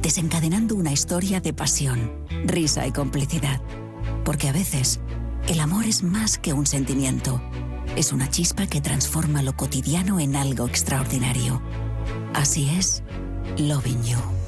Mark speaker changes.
Speaker 1: desencadenando una historia de pasión, risa y complicidad. Porque a veces, el amor es más que un sentimiento. Es una chispa que transforma lo cotidiano en algo extraordinario. Así es, Loving You.